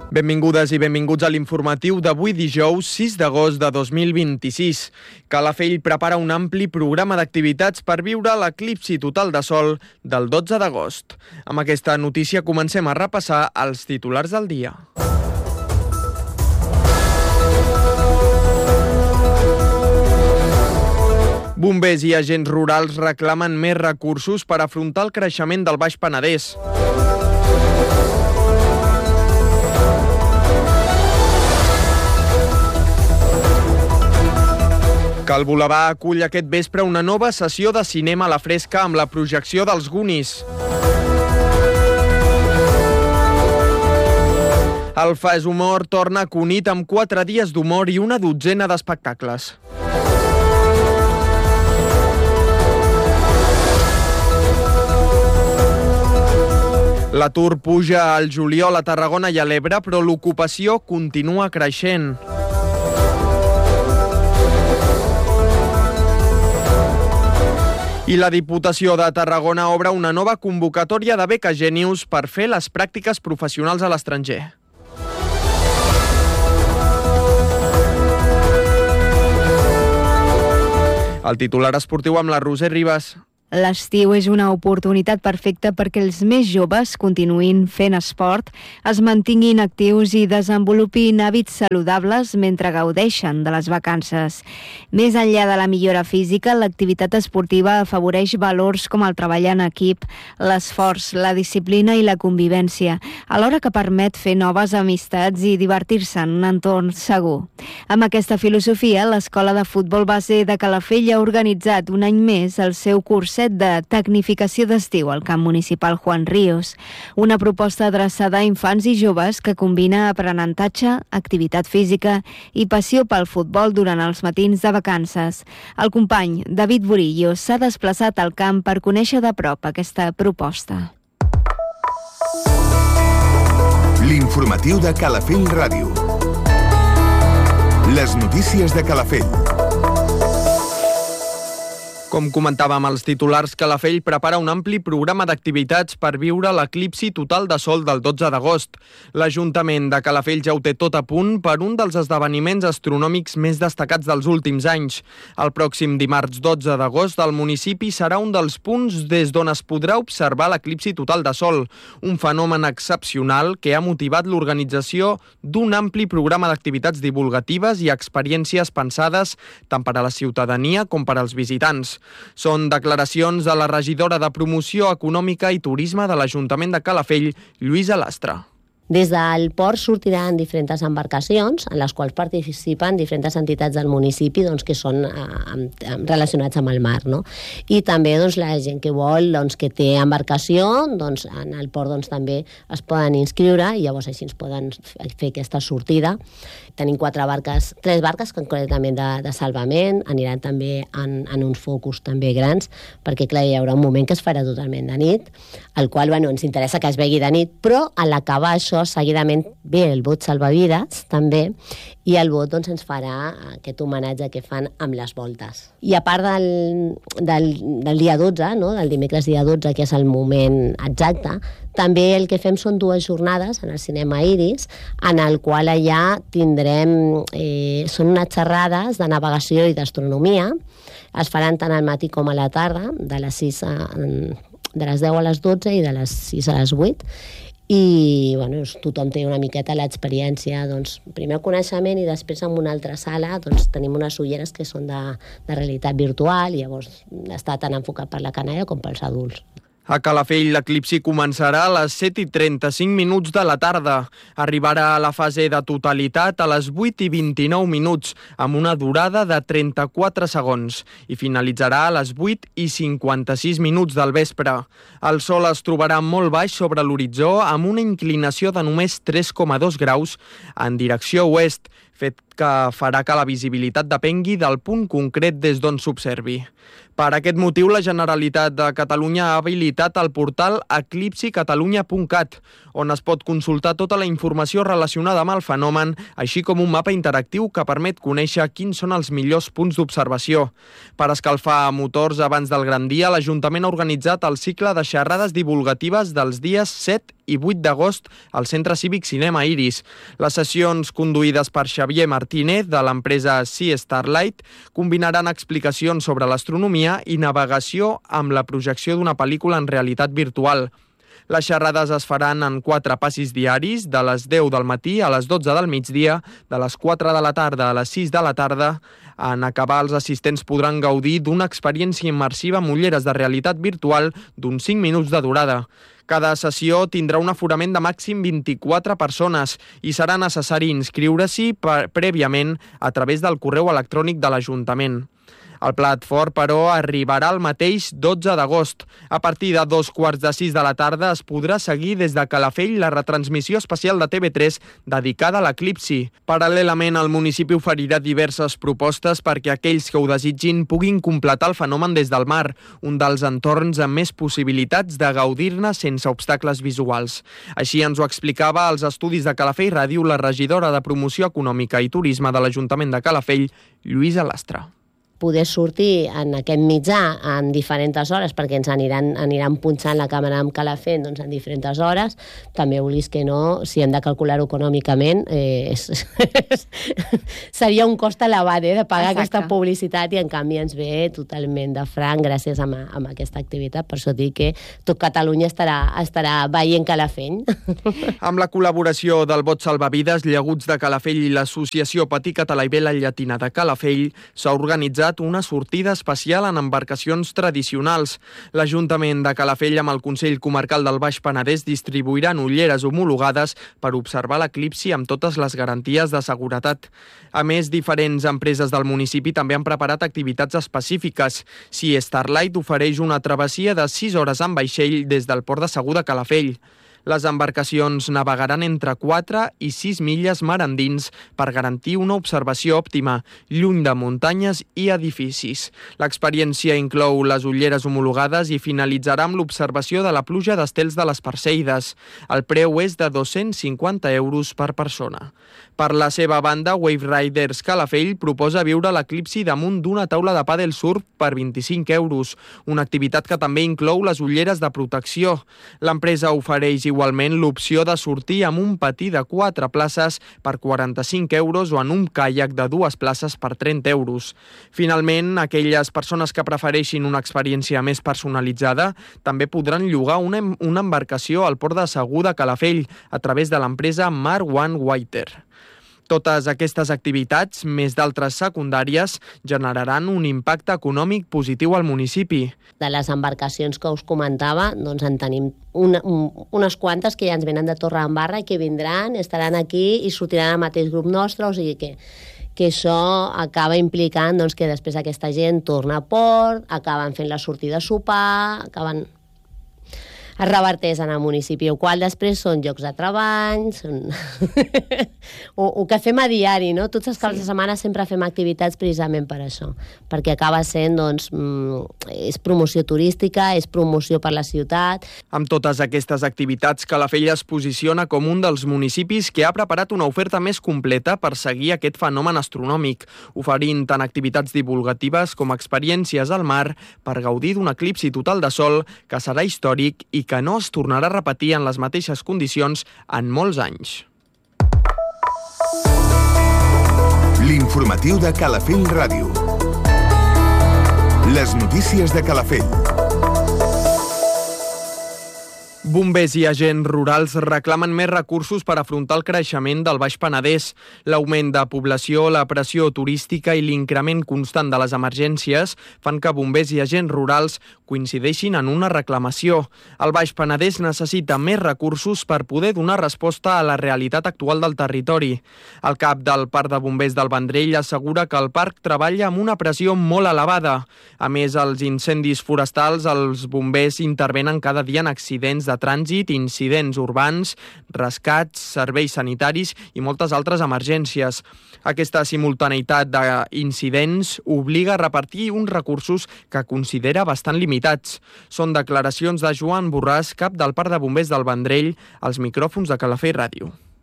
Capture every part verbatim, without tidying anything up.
Benvingudes i benvinguts a l'informatiu d'avui dijous sis d'agost de dos mil vint-i-sis. Calafell prepara un ampli programa d'activitats per viure l'eclipsi total de sol del dotze d'agost. Amb aquesta notícia comencem a repassar els titulars del dia. Bombers i agents rurals reclamen més recursos per afrontar el creixement del Baix Penedès. Cal Boulevard acull aquest vespre una nova sessió de cinema a la fresca amb la projecció dels Goonies. El Fas Humor torna a Cunit amb quatre dies d'humor i una dotzena d'espectacles. L'atur puja al juliol a Tarragona i a l'Ebre, però l'ocupació continua creixent. I la Diputació de Tarragona obre una nova convocatòria de beca Genius per fer les pràctiques professionals a l'estranger. El titular esportiu amb la Roser Ribas. L'estiu és una oportunitat perfecta perquè els més joves continuïn fent esport, es mantinguin actius i desenvolupin hàbits saludables mentre gaudeixen de les vacances. Més enllà de la millora física, l'activitat esportiva afavoreix valors com el treball en equip, l'esforç, la disciplina i la convivència, alhora que permet fer noves amistats i divertir-se en un entorn segur. Amb aquesta filosofia, l'Escola de Futbol Base de Calafell ha organitzat un any més el seu curset de tecnificació d'estiu al camp municipal Juan Ríos, una proposta adreçada a infants i joves que combina aprenentatge, activitat física i passió pel futbol durant els matins de vacances. El company David Burillo s'ha desplaçat al camp per conèixer de prop aquesta proposta. L'informatiu de Calafell Ràdio. Les notícies de Calafell. Com comentàvem als titulars, Calafell prepara un ampli programa d'activitats per viure l'eclipsi total de sol del dotze d'agost. L'Ajuntament de Calafell ja ho té tot a punt per un dels esdeveniments astronòmics més destacats dels últims anys. El pròxim dimarts dotze d'agost, el municipi serà un dels punts des d'on es podrà observar l'eclipsi total de sol, un fenomen excepcional que ha motivat l'organització d'un ampli programa d'activitats divulgatives i experiències pensades tant per a la ciutadania com per als visitants. Són declaracions de la regidora de Promoció Econòmica i Turisme de l'Ajuntament de Calafell, Lluïsa Lastra. Des del port sortiran diferents embarcacions en les quals participen diferents entitats del municipi doncs, que són eh, relacionats amb el mar. No? I també doncs, la gent que vol, doncs, que té embarcació, doncs, en el port doncs, també es poden inscriure i llavors així ens poden fer aquesta sortida. Tenim quatre barques, tres barques concretament de, de salvament, aniran també en, en uns focus també grans, perquè clar, hi haurà un moment que es farà totalment de nit, el qual bueno, ens interessa que es vegi de nit, però a l'acabar això seguidament ve el bot salvavides també, i el bot doncs, ens farà aquest homenatge que fan amb les voltes. I a part del, del, del dia dotze, no? del dimecres dia dotze, que és el moment exacte, també el que fem són dues jornades en el cinema Iris, en el qual allà tindrem, eh, són unes xerrades de navegació i d'astronomia, es faran tant al matí com a la tarda, de les sis a, de les deu a les dotze i de les sis a les vuit, i bueno, tothom té una miqueta l'experiència, doncs, primer el coneixement i després en una altra sala doncs, tenim unes ulleres que són de, de realitat virtual i llavors està tant enfocat per la canalla com pels adults. A Calafell l'eclipsi començarà a les set i trenta-cinc minuts de la tarda. Arribarà a la fase de totalitat a les vuit i vint-i-nou minuts, amb una durada de trenta-quatre segons, i finalitzarà a les vuit i cinquanta-sis minuts del vespre. El sol es trobarà molt baix sobre l'horitzó amb una inclinació de només tres coma dos graus en direcció oest, fet que farà que la visibilitat depengui del punt concret des d'on s'observi. Per aquest motiu, la Generalitat de Catalunya ha habilitat el portal eclipsi catalunya punt cat, on es pot consultar tota la informació relacionada amb el fenomen, així com un mapa interactiu que permet conèixer quins són els millors punts d'observació. Per escalfar motors abans del gran dia, l'Ajuntament ha organitzat el cicle de xerrades divulgatives dels dies set i vuit d'agost al Centre Cívic Cinema Iris. Les sessions conduïdes per Xavier Martínez, de l'empresa Sea Starlight, combinaran explicacions sobre l'astronomia i navegació amb la projecció d'una pel·lícula en realitat virtual. Les xerrades es faran en quatre passis diaris, de les deu del matí a les dotze del migdia, de les quatre de la tarda a les sis de la tarda. En acabar, els assistents podran gaudir d'una experiència immersiva amb ulleres de realitat virtual d'uns cinc minuts de durada. Cada sessió tindrà un aforament de màxim vint-i-quatre persones i serà necessari inscriure-s'hi prèviament a través del correu electrònic de l'Ajuntament. El plat fort, però, arribarà el mateix dotze d'agost. A partir de dos quarts de sis de la tarda es podrà seguir des de Calafell la retransmissió especial de T V tres dedicada a l'eclipsi. Paral·lelament, el municipi oferirà diverses propostes perquè aquells que ho desitgin puguin completar el fenomen des del mar, un dels entorns amb més possibilitats de gaudir-ne sense obstacles visuals. Així ens ho explicava als estudis de Calafell Ràdio la regidora de Promoció Econòmica i Turisme de l'Ajuntament de Calafell, Lluïsa Lastra. Poder sortir en aquest mitjà en diferents hores, perquè ens aniran, aniran punxant la càmera amb Calafell doncs, en diferents hores. També vulguis que no, si hem de calcular-ho econòmicament, eh, és, és, seria un cost elevat eh, de pagar Exacte. Aquesta publicitat i en canvi ens ve totalment de franc gràcies a, a aquesta activitat. Per això dic que tot Catalunya estarà, estarà veient Calafell. Amb la col·laboració del Bot Salvavides, Llaguts de Calafell i l'Associació Patí Català i Vela Llatina de Calafell s'ha organitzat una sortida especial en embarcacions tradicionals. L'Ajuntament de Calafell amb el Consell Comarcal del Baix Penedès distribuiran ulleres homologades per observar l'eclipsi amb totes les garanties de seguretat. A més, diferents empreses del municipi també han preparat activitats específiques. Sea Starlight ofereix una travessia de sis hores en vaixell des del Port de Segur de Calafell. Les embarcacions navegaran entre quatre i sis milles mar endins per garantir una observació òptima, lluny de muntanyes i edificis. L'experiència inclou les ulleres homologades i finalitzarà amb l'observació de la pluja d'estels de les Perseides. El preu és de dos-cents cinquanta euros per persona. Per la seva banda, Wave Riders Calafell proposa viure l'eclipsi damunt d'una taula de pàdel surf per vint-i-cinc euros, una activitat que també inclou les ulleres de protecció. L'empresa ofereix igualment l'opció de sortir amb un patí de quatre places per quaranta-cinc euros o en un caiac de dues places per trenta euros. Finalment, aquelles persones que prefereixin una experiència més personalitzada també podran llogar una, una embarcació al Port de Segur de Calafell a través de l'empresa Mar One Water. Totes aquestes activitats, més d'altres secundàries, generaran un impacte econòmic positiu al municipi. De les embarcacions que us comentava, doncs en tenim una, un, unes quantes que ja ens venen de Torredembarra i que vindran, estaran aquí i sortiran al mateix grup nostre, o sigui que que això acaba implicant doncs, que després aquesta gent torna a port, acaben fent la sortida a sopar, acaben es reverteix en el municipi, el qual després són llocs de treball, són... o, o que fem a diari, no? Tots els caps sí. de setmana sempre fem activitats precisament per això, perquè acaba sent, doncs, és promoció turística, és promoció per la ciutat. Amb totes aquestes activitats, Calafell es posiciona com un dels municipis que ha preparat una oferta més completa per seguir aquest fenomen astronòmic, oferint tant activitats divulgatives com experiències al mar per gaudir d'un eclipsi total de sol que serà històric i que no es tornarà a repetir en les mateixes condicions en molts anys. L'informatiu de Calafell Ràdio. Les notícies de Calafell. Bombers i agents rurals reclamen més recursos per afrontar el creixement del Baix Penedès. L'augment de població, la pressió turística i l'increment constant de les emergències fan que bombers i agents rurals coincideixin en una reclamació. El Baix Penedès necessita més recursos per poder donar resposta a la realitat actual del territori. El cap del Parc de Bombers del Vendrell assegura que el parc treballa amb una pressió molt elevada. A més, els incendis forestals, els bombers intervenen cada dia en accidents de trànsit, incidents urbans, rescats, serveis sanitaris i moltes altres emergències. Aquesta simultaneïtat d'incidents obliga a repartir uns recursos que considera bastant limitats. Són declaracions de Joan Borràs, cap del Parc de Bombers del Vendrell, als micròfons de Calafell Ràdio.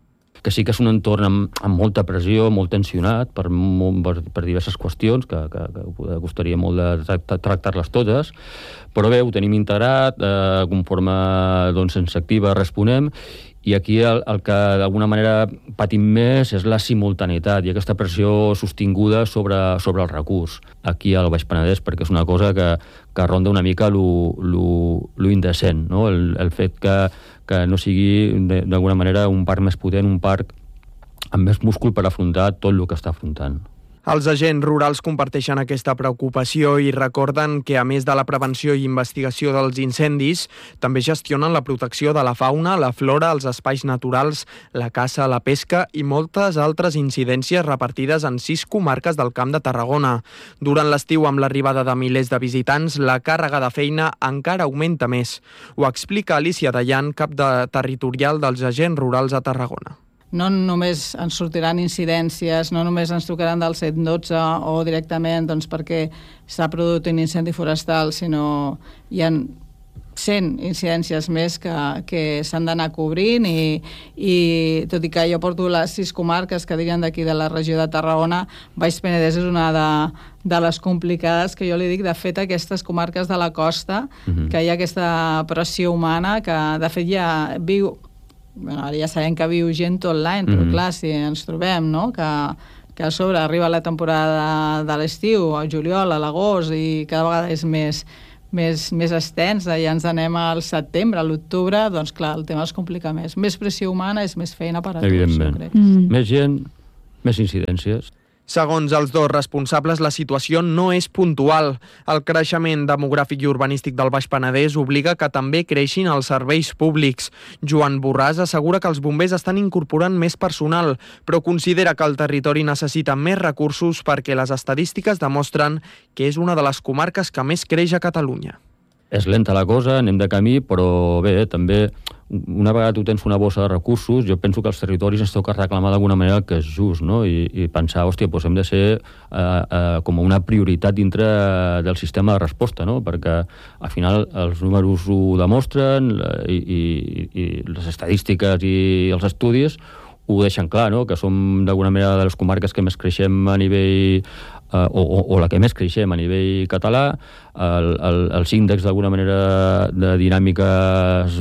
que sí que és un entorn amb, amb molta pressió, molt tensionat per, per, per diverses qüestions que, que, que costaria molt de tractar-les totes, però bé, ho tenim integrat, eh, conforme doncs, ens activa responem, i aquí el, el que d'alguna manera patim més és la simultaneïtat i aquesta pressió sostinguda sobre, sobre el recurs aquí al Baix Penedès, perquè és una cosa que, que ronda una mica lo, lo, lo indecent, no? El, el fet que, que no sigui d'alguna manera un parc més potent, un parc amb més múscul per afrontar tot el que està afrontant. Els agents rurals comparteixen aquesta preocupació i recorden que, a més de la prevenció i investigació dels incendis, també gestionen la protecció de la fauna, la flora, els espais naturals, la caça, la pesca i moltes altres incidències repartides en sis comarques del Camp de Tarragona. Durant l'estiu, amb l'arribada de milers de visitants, la càrrega de feina encara augmenta més. Ho explica Alicia Dayan, cap de territorial dels agents rurals a Tarragona. No només ens sortiran incidències, no només ens trucaran del cent dotze o directament doncs, perquè s'ha produït un incendi forestal, sinó hi ha cent incidències més que, que s'han d'anar cobrint i, i tot i que jo porto les sis comarques que dirien d'aquí de la regió de Tarragona, Baix Penedès és una de, de les complicades que jo li dic. De fet, aquestes comarques de la costa, uh-huh. que hi ha aquesta pressió humana que de fet ja viu. Bueno, ara ja sabem que viu gent tot l'any, però mm. clar, si ens trobem, no?, que, que a sobre arriba la temporada de l'estiu, al juliol, a l'agost, i cada vegada és més, més, més extens, ja ens anem al setembre, a l'octubre, doncs clar, el tema es complica més. Més pressió humana és més feina per a tots, jo crec. Mm. Més gent, més incidències. Segons els dos responsables, la situació no és puntual. El creixement demogràfic i urbanístic del Baix Penedès obliga que també creixin els serveis públics. Joan Borràs assegura que els bombers estan incorporant més personal, però considera que el territori necessita més recursos perquè les estadístiques demostren que és una de les comarques que més creix a Catalunya. És lenta la cosa, anem de camí, però bé, també una vegada tu tens una bossa de recursos, jo penso que els territoris ens toca reclamar d'alguna manera que és just, no? I, i pensar, hòstia, doncs hem de ser eh, eh, com una prioritat dintre del sistema de resposta, no? Perquè al final els números ho demostren i, i, i les estadístiques i els estudis ho deixen clar, no? Que som d'alguna manera de les comarques que més creixem a nivell Uh, o, o, o la que més creixem a nivell català, el, el, els índexs d'alguna manera de dinàmiques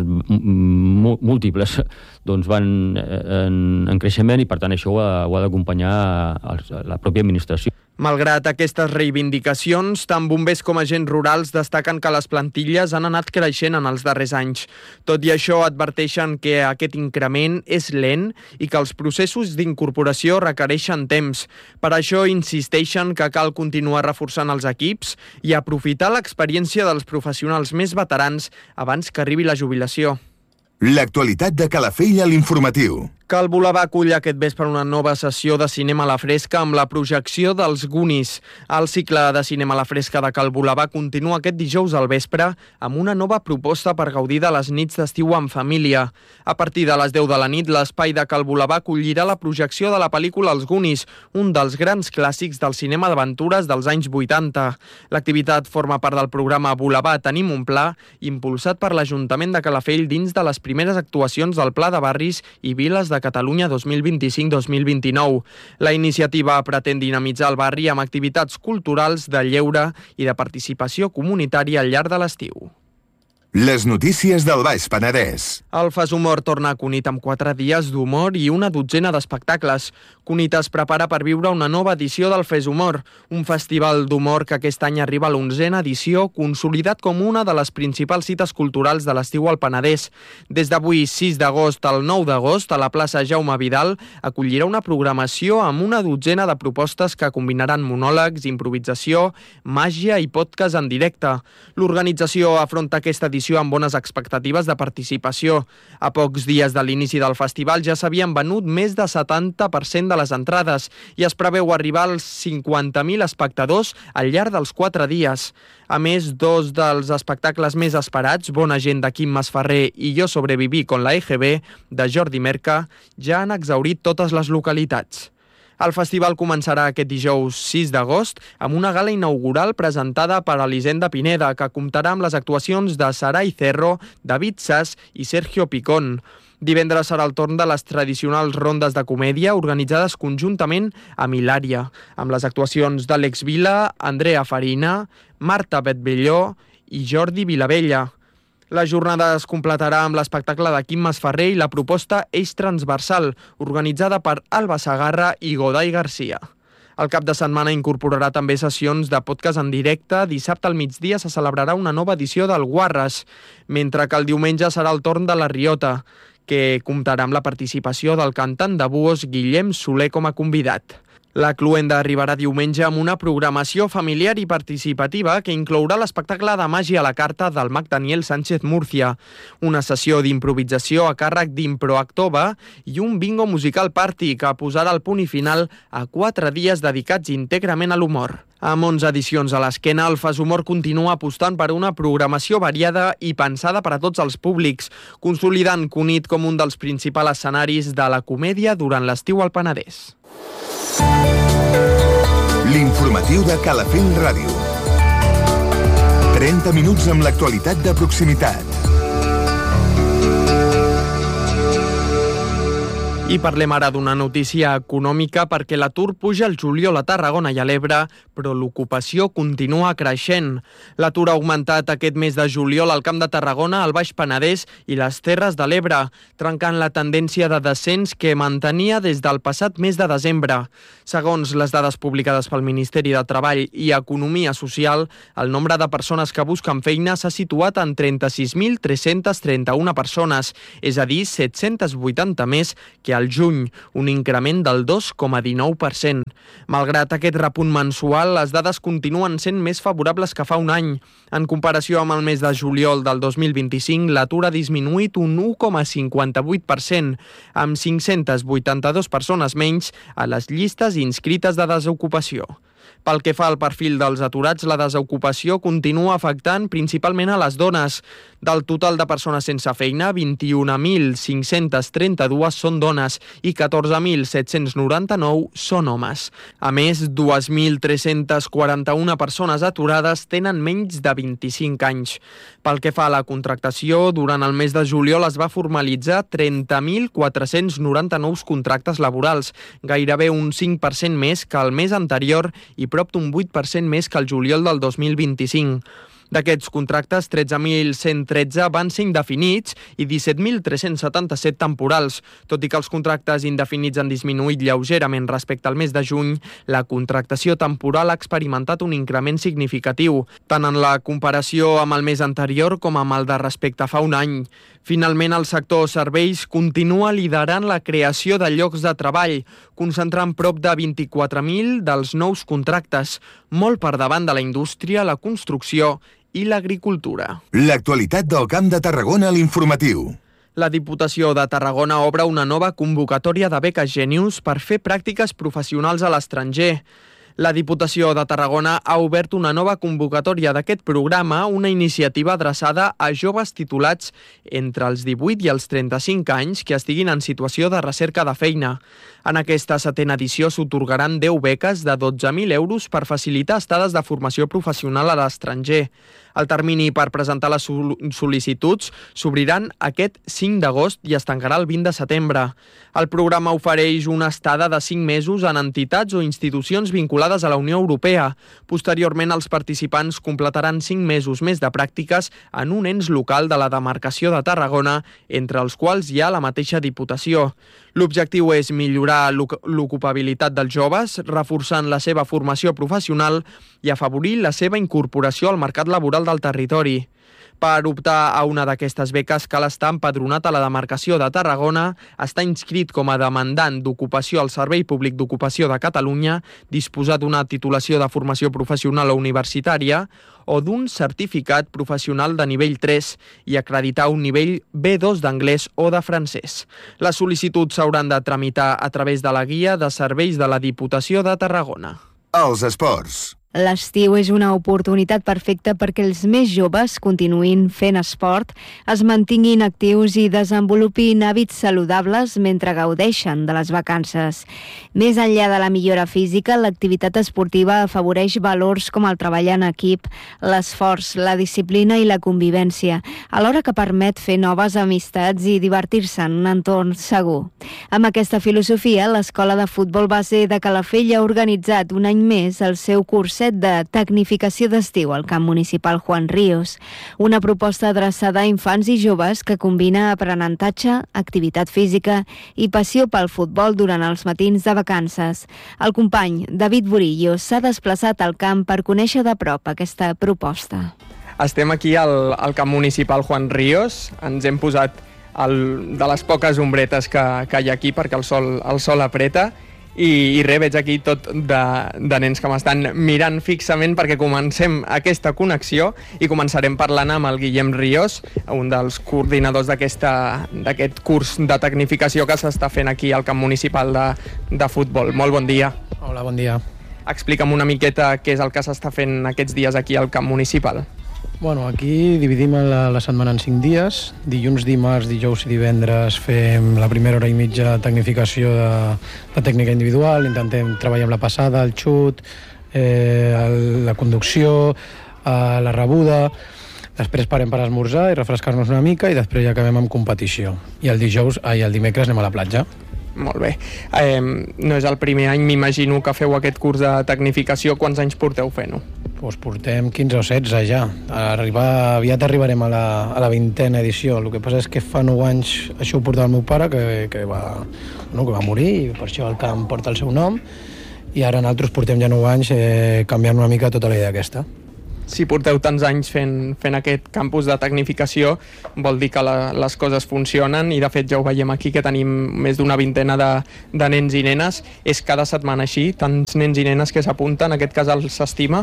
múltiples doncs van en, en creixement i per tant això ho ha, ho ha d'acompanyar la pròpia administració. Malgrat aquestes reivindicacions, tant bombers com agents rurals destaquen que les plantilles han anat creixent en els darrers anys. Tot i això, adverteixen que aquest increment és lent i que els processos d'incorporació requereixen temps. Per això insisteixen que cal continuar reforçant els equips i aprofitar l'experiència dels professionals més veterans abans que arribi la jubilació. L'actualitat de Calafell a l'informatiu. Cal Volabà acull aquest vespre una nova sessió de cinema a la fresca amb la projecció dels Goonies. El cicle de cinema a la fresca de Cal Volabà continua aquest dijous al vespre amb una nova proposta per gaudir de les nits d'estiu en família. A partir de les deu de la nit, l'espai de Cal Volabà acollirà la projecció de la pel·lícula Els Goonies, un dels grans clàssics del cinema d'aventures dels anys vuitanta. L'activitat forma part del programa Volabà Tenim un Pla, impulsat per l'Ajuntament de Calafell dins de les primeres actuacions del Pla de Barris i Viles de de Catalunya dos mil vint-i-cinc dos mil vint-i-nou. La iniciativa pretén dinamitzar el barri amb activitats culturals, de lleure i de participació comunitària al llarg de l'estiu. Les notícies del Baix Penedès. El Fas Humor torna a Cunit amb quatre dies d'humor i una dotzena d'espectacles. Cunit es prepara per viure una nova edició del Fes Humor, un festival d'humor que aquest any arriba a l'onzena edició, consolidat com una de les principals cites culturals de l'estiu al Penedès. Des d'avui, sis d'agost al nou d'agost, a la plaça Jaume Vidal, acollirà una programació amb una dotzena de propostes que combinaran monòlegs, improvisació, màgia i podcast en directe. L'organització afronta aquesta edició amb bones expectatives de participació. A pocs dies de l'inici del festival ja s'havien venut més de setanta per cent de les entrades i es preveu arribar als cinquanta mil espectadors al llarg dels quatre dies. A més, dos dels espectacles més esperats, Bona gent de Quim Masferrer i Jo sobreviví con la E G B de Jordi Merca, ja han exhaurit totes les localitats. El festival començarà aquest dijous sis d'agost amb una gala inaugural presentada per Elisenda Pineda, que comptarà amb les actuacions de Sarai Cerro, David Sass i Sergio Picón. Divendres serà el torn de les tradicionals rondes de comèdia organitzades conjuntament amb Hilària, amb les actuacions d'Àlex Vila, Andrea Farina, Marta Betbelló i Jordi Vilavella. La jornada es completarà amb l'espectacle de Quim Masferrer i la proposta Eix Transversal, organitzada per Alba Sagarra i Goday Garcia. El cap de setmana incorporarà també sessions de podcast en directe. Dissabte al migdia se celebrarà una nova edició del Guarres, mentre que el diumenge serà el torn de la Riota, que comptarà amb la participació del cantant de búhos Guillem Soler com a convidat. La Cluenda arribarà diumenge amb una programació familiar i participativa que inclourà l'espectacle de màgia a la carta del mag Daniel Sánchez Murcia, una sessió d'improvisació a càrrec d'Improactova i un bingo musical party que posarà el punt i final a quatre dies dedicats íntegrament a l'humor. Amb onze edicions a l'esquena, el Fas Humor continua apostant per una programació variada i pensada per a tots els públics, consolidant Cunit com un dels principals escenaris de la comèdia durant l'estiu al Penedès. L'informatiu de Calafell Ràdio. trenta minuts amb l'actualitat de proximitat. I parlem ara d'una notícia econòmica perquè l'atur puja al juliol a Tarragona i a l'Ebre, però l'ocupació continua creixent. L'atur ha augmentat aquest mes de juliol al Camp de Tarragona, al Baix Penedès i les Terres de l'Ebre, trencant la tendència de descens que mantenia des del passat mes de desembre. Segons les dades publicades pel Ministeri de Treball i Economia Social, el nombre de persones que busquen feina s'ha situat en trenta-sis mil tres-cents trenta-una persones, és a dir, set-cents vuitanta més que al juny, un increment del dos coma dinou per cent. Malgrat aquest repunt mensual, les dades continuen sent més favorables que fa un any. En comparació amb el mes de juliol del dos mil vint-i-cinc, l'atur ha disminuït un u coma cinquanta-vuit per cent, amb cinc-centes vuitanta-dues persones menys a les llistes inscrites de desocupació. Pel que fa al perfil dels aturats, la desocupació continua afectant principalment a les dones. Del total de persones sense feina, vint-i-un mil cinc-cents trenta-dos són dones i catorze mil set-cents noranta-nou són homes. A més, dos mil tres-cents quaranta-una persones aturades tenen menys de vint-i-cinc anys. Pel que fa a la contractació, durant el mes de juliol es va formalitzar trenta mil quatre-cents noranta-nou contractes laborals, gairebé un cinc per cent més que el mes anterior i prop d'un vuit per cent més que el juliol del dos mil vint-i-cinc. D'aquests contractes, tretze mil cent tretze van ser indefinits i disset mil tres-cents setanta-set temporals. Tot i que els contractes indefinits han disminuït lleugerament respecte al mes de juny, la contractació temporal ha experimentat un increment significatiu, tant en la comparació amb el mes anterior com amb el de respecte a fa un any. Finalment, el sector serveis continua liderant la creació de llocs de treball, concentrant prop de vint-i-quatre mil dels nous contractes, molt per davant de la indústria, la construcció i l'agricultura. L'actualitat del Camp de Tarragona a l'informatiu. La Diputació de Tarragona obre una nova convocatòria de beques Genius per fer pràctiques professionals a l'estranger. La Diputació de Tarragona ha obert una nova convocatòria d'aquest programa, una iniciativa adreçada a joves titulats entre els divuit i els trenta-cinc anys que estiguin en situació de recerca de feina. En aquesta setena edició s'atorgaran deu beques de dotze mil euros per facilitar estades de formació professional a l'estranger. El termini per presentar les sol·licituds s'obriran aquest cinc d'agost i es tancarà el vint de setembre. El programa ofereix una estada de cinc mesos en entitats o institucions vinculades a la Unió Europea. Posteriorment, els participants completaran cinc mesos més de pràctiques en un ens local de la demarcació de Tarragona, entre els quals hi ha la mateixa Diputació. L'objectiu és millorar l'ocupabilitat dels joves, reforçant la seva formació professional i afavorir la seva incorporació al mercat laboral del territori. Per optar a una d'aquestes beques cal estar empadronat a la demarcació de Tarragona, estar inscrit com a demandant d'ocupació al Servei Públic d'Ocupació de Catalunya, disposar d'una titulació de formació professional o universitària o d'un certificat professional de nivell tres i acreditar un nivell B dos d'anglès o de francès. Les sol·licituds s'hauran de tramitar a través de la guia de serveis de la Diputació de Tarragona. Els esports. L'estiu és una oportunitat perfecta perquè els més joves continuïn fent esport, es mantinguin actius i desenvolupin hàbits saludables mentre gaudeixen de les vacances. Més enllà de la millora física, l'activitat esportiva afavoreix valors com el treball en equip, l'esforç, la disciplina i la convivència, alhora que permet fer noves amistats i divertir-se en un entorn segur. Amb aquesta filosofia, l'Escola de Futbol Base de Calafell ha organitzat un any més el seu curset de tecnificació d'estiu al camp municipal Juan Ríos, una proposta adreçada a infants i joves que combina aprenentatge, activitat física i passió pel futbol durant els matins de vacances. El company David Burillo s'ha desplaçat al camp per conèixer de prop aquesta proposta. Estem aquí al, al camp municipal Juan Ríos, ens hem posat el, de les poques ombretes que, que hi ha aquí perquè el sol, el sol apreta. I, i res, veig aquí tot de, de nens que m'estan mirant fixament perquè comencem aquesta connexió i començarem parlant amb el Guillem Ríos, un dels coordinadors d'aquest curs de tecnificació que s'està fent aquí al camp municipal de, de futbol. Molt bon dia. Hola, bon dia. Explica'm una miqueta què és el que s'està fent aquests dies aquí al camp municipal. Bueno, aquí dividim la, la setmana en cinc dies. Dilluns, dimarts, dijous i divendres fem la primera hora i mitja de tecnificació de, de tècnica individual. Intentem treballar amb la passada, el xut, eh, el, la conducció, eh, la rebuda. Després parem per esmorzar i refrescar-nos una mica i després ja acabem amb competició. I el dijous, ai, el dimecres anem a la platja. Molt bé. Eh, no és el primer any, m'imagino que feu aquest curs de tecnificació. Quants anys porteu fent-ho? Doncs portem quinze o setze ja. Arribar, aviat arribarem a la, a la vintena edició. El que passa és que fa nou anys això ho portava el meu pare, que, que, va, no, que va morir, i per això el camp porta el seu nom, i ara nosaltres portem ja nou anys eh, canviant una mica tota la idea aquesta. Si porteu tants anys fent, fent aquest campus de tecnificació, vol dir que la, les coses funcionen, i de fet ja ho veiem aquí, que tenim més d'una vintena de, de nens i nenes. És cada setmana així? Tants nens i nenes que s'apunten? En aquest cas els s'estima?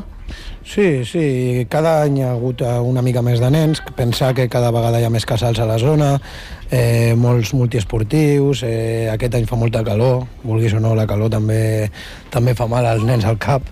Sí, sí. Cada any hi ha hagut una mica més de nens. Pensar que cada vegada hi ha més casals a la zona, eh, molts multiesportius, eh, aquest any fa molta calor, vulguis o no, la calor també, també fa mal als nens al cap,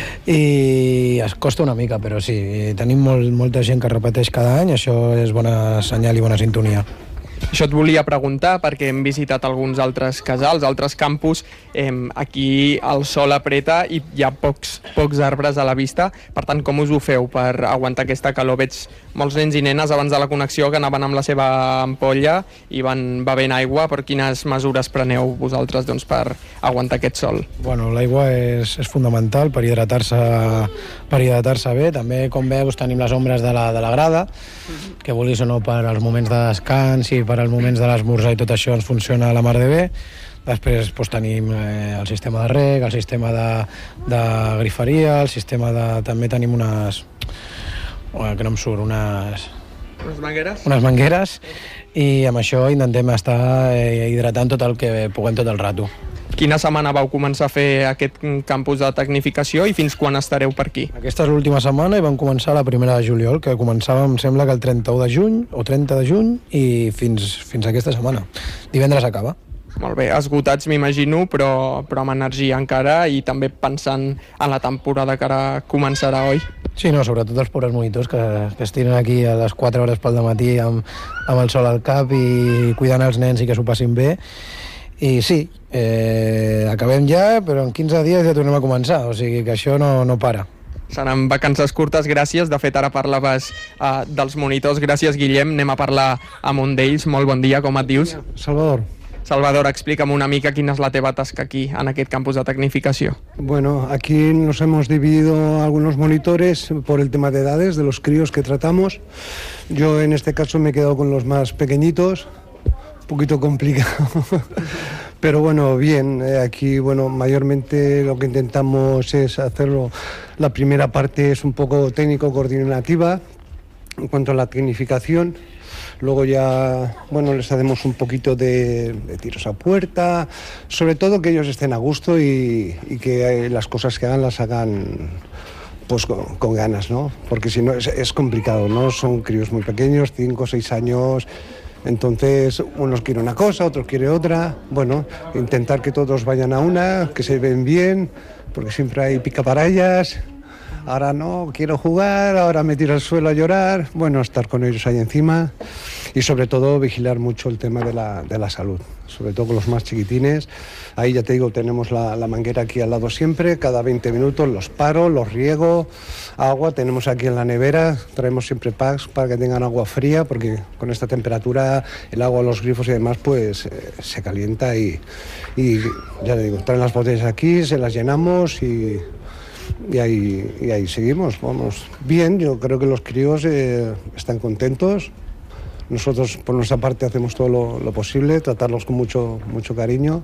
i es costa una mica, però sí, tenim molt, molta gent que repeteix cada any, això és bona senyal i bona sintonia. Això et volia preguntar, perquè hem visitat alguns altres casals, altres campus. Eh, aquí el sol apreta i hi ha pocs, pocs arbres a la vista. Per tant, com us ho feu per aguantar aquesta calor? Veig molts nens i nenes abans de la connexió que anaven amb la seva ampolla i van bevent aigua. Per quines mesures preneu vosaltres doncs, per aguantar aquest sol? Bueno, l'aigua és, és fundamental per hidratar-se per hidratar-se bé. També, com veus, tenim les ombres de la, de la grada, que vulguis o no, per als moments de descans i per als moments de l'esmorzar i tot això ens funciona a la mar de bé. Després doncs, tenim eh, el sistema de reg, el sistema de, de griferia, el sistema de... també tenim unes... que no em surt, unes... Unes mangueres? Unes mangueres, i amb això intentem estar eh, hidratant tot el que puguem tot el rato. Quina setmana vau començar a fer aquest campus de tecnificació i fins quan estareu per aquí? Aquesta és l'última setmana i vam començar la primera de juliol, que començava, em sembla, que el trenta-u de juny o trenta de juny, i fins, fins aquesta setmana. Divendres acaba. Molt bé, esgotats m'imagino, però, però amb energia encara, i també pensant en la temporada que ara començarà, oi? Sí, no, sobretot els pobres monitors que, que es tiren aquí a les quatre hores pel dematí amb, amb el sol al cap i cuidant els nens i que s'ho passin bé. I sí, eh, acabem ja, però en quinze dies ja tornem a començar, o sigui que això no, no para. Seran vacances curtes, gràcies. De fet, ara parlaves uh, dels monitors. Gràcies, Guillem. Anem a parlar amb un d'ells. Molt bon dia, com et dius? Salvador. Salvador, explica'm una mica quina és la teva tasca aquí, en aquest campus de tecnificació. Bueno, aquí nos hemos dividido algunos monitores por el tema de edades, de los críos que tratamos. Yo en este caso me he quedado con los más pequeñitos, un poquito complicado, pero bueno, bien, eh, aquí bueno, mayormente lo que intentamos es hacerlo, la primera parte es un poco técnico-coordinativa en cuanto a la tecnificación. Luego ya, bueno, les hacemos un poquito de, de tiros a puerta, sobre todo que ellos estén a gusto y, y que las cosas que hagan las hagan pues con, con ganas, ¿no? Porque si no es, es complicado, ¿no? Son críos muy pequeños, cinco o seis años, entonces unos quieren una cosa, otros quieren otra. Bueno, intentar que todos vayan a una, que se ven bien, porque siempre hay picaparallas. ahora no, quiero jugar, ahora me tiro al suelo a llorar. Bueno, estar con ellos ahí encima y sobre todo vigilar mucho el tema de la, de la salud, sobre todo con los más chiquitines. Ahí ya te digo, tenemos la, la manguera aquí al lado siempre, cada veinte minutos los paro, los riego, agua, tenemos aquí en la nevera, traemos siempre packs para que tengan agua fría, porque con esta temperatura el agua, los grifos y demás, pues eh, se calienta y, y ya te digo, traen las botellas aquí, se las llenamos y... Y ahí, y ahí seguimos, vamos. Bien, yo creo que los críos eh, están contentos. Nosotros, por nuestra parte, hacemos todo lo, lo posible, tratarlos con mucho, mucho cariño.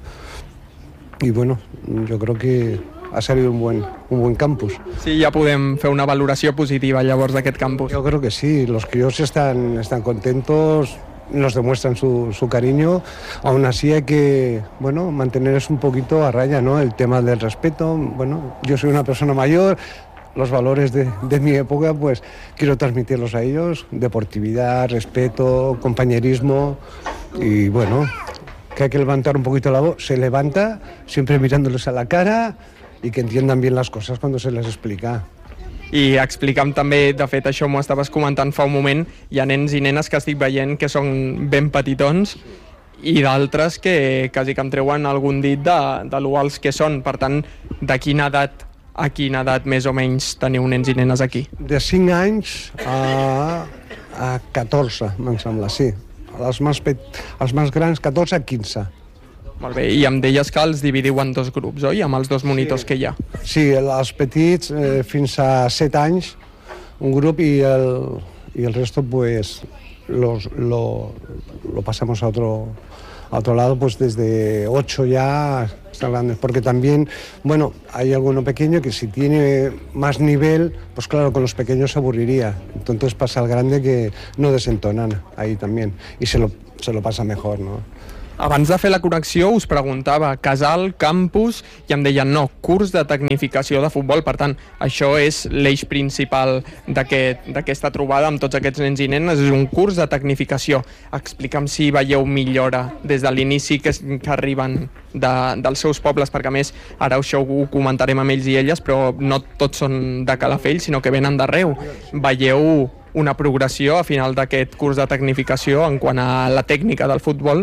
I, bueno, jo crec que ha salido un buen, un buen campus. Sí, ja podem fer una valoració positiva llavors d'aquest campus. Yo creo que sí, los críos están, están contentos, nos demuestran su, su cariño. Aún así hay que, bueno, mantenerles un poquito a raya, ¿no? El tema del respeto. Bueno, yo soy una persona mayor, los valores de, de mi época, pues quiero transmitirlos a ellos. Deportividad, respeto, compañerismo y, bueno, que hay que levantar un poquito la voz. Se levanta, siempre mirándoles a la cara y que entiendan bien las cosas cuando se les explica. I explica'm també, de fet això m'ho estaves comentant fa un moment, hi ha nens i nenes que estic veient que són ben petitons i d'altres que quasi que em treuen algun dit de, de lo alts que són. Per tant, de quina edat a quina edat més o menys teniu nens i nenes aquí? De cinc anys a, a catorze, me'n sembla, sí. Els més, pet... els més grans, catorze a quinze. Molt bé, i em deies que els dividiu en dos grups, oi? Amb els dos monitors sí. que hi ha. Sí, els petits eh, fins a set anys, un grup, i el, y el resto pues los, lo, lo pasamos a otro, a otro lado, pues desde ocho ya hasta grandes, porque también, bueno, hay alguno pequeño que si tiene más nivel, pues claro, con los pequeños se aburriría, entonces pasa al grande que no desentonan ahí también, y se lo, se lo pasa mejor, ¿no? Abans de fer la connexió us preguntava casal, campus, i em deien no, curs de tecnificació de futbol. Per tant, això és l'eix principal d'aquesta aquest, trobada amb tots aquests nens i nenes, és un curs de tecnificació. Explica'm si veieu millora des de l'inici que, que arriben de, dels seus pobles, perquè a més ara això ho comentarem amb ells i elles, però no tots són de Calafell, sinó que venen d'arreu. Veieu una progressió a final d'aquest curs de tecnificació en quant a la tècnica del futbol?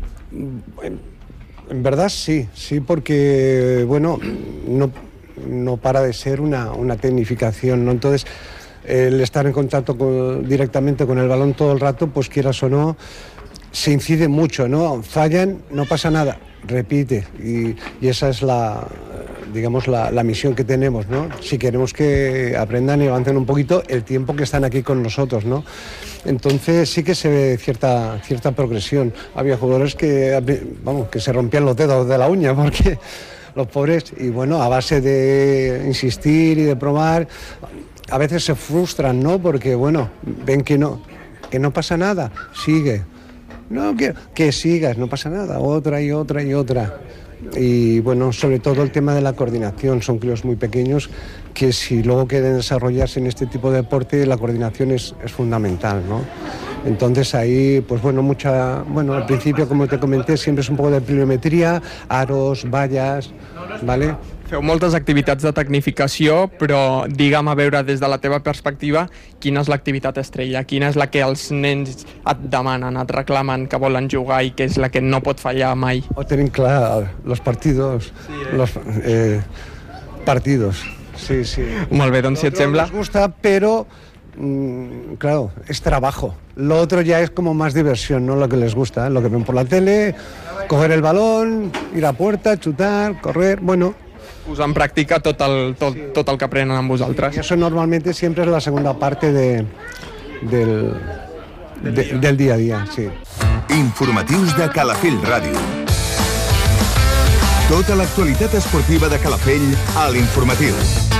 En verdad sí, sí, porque bueno, no, no para de ser una, una tecnificación, ¿no? Entonces, el estar en contacto con, directamente con el balón todo el rato, pues quieras o no, se incide mucho, ¿no? Fallan, no pasa nada, repite, y, y esa es la, digamos, la, la misión que tenemos, ¿no? Si queremos que aprendan y avancen un poquito el tiempo que están aquí con nosotros, ¿no? Entonces sí que se ve cierta, cierta progresión. Había jugadores que, vamos, que se rompían los dedos de la uña porque los pobres, y bueno, a base de insistir y de probar, a veces se frustran, ¿no? Porque, bueno, ven que no, que no pasa nada, sigue. No, que, que sigas, no pasa nada, otra y otra y otra. Y bueno, sobre todo el tema de la coordinación, son críos muy pequeños que si luego quieren desarrollarse en este tipo de deporte, la coordinación es, es fundamental, ¿no? Entonces ahí, pues bueno, mucha, bueno, al principio, como te comenté, siempre es un poco de pliometría, aros, vallas, ¿vale? Feu moltes activitats de tecnificació, però digue'm, a veure, des de la teva perspectiva, quina és l'activitat estrella? Quina és la que els nens et demanen, et reclamen que volen jugar i que és la que no pot fallar mai? Ho tenim clar, los partidos, sí, eh? los eh, partidos, sí, sí. Molt bé, doncs si et sembla... Nos gusta, pero... Mm, claro, es trabajo. Lo otro ya es como más diversión, no lo que les gusta, ¿eh? Lo que ven por la tele, coger el balón, ir a puerta, chutar, correr, bueno... Us en practica tot el, tot, tot el que aprenen amb vosaltres. Y eso normalmente siempre es la segunda parte de, del, de, del día a día, sí. Informatius de Calafell Ràdio. Tota l'actualitat esportiva de Calafell a l'Informatiu.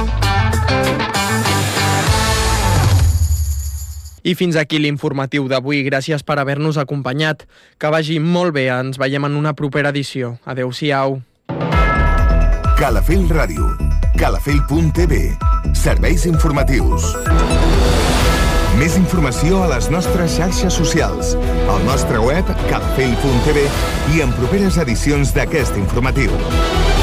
I fins aquí l'informatiu d'avui. Gràcies per haver-nos acompanyat. Que vagi molt bé. Ens veiem en una propera edició. Adéu-siau. Calafell Ràdio. calafell punt t v. Serveis informatius. Més informació a les nostres xarxes socials, al nostre web calafell punt t v i en properes edicions d'aquest informatiu.